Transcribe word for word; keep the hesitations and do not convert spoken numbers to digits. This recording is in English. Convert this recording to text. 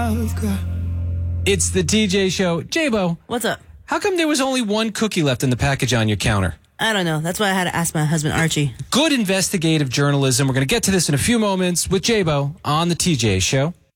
love, girl. It's the T J Show. J-Bo, What's up? how come there was only one cookie left in the package on your counter? I don't know. That's why I had to ask my husband, Archie. Good investigative journalism. We're going to get to this in a few moments with J-Bo on the T J Show.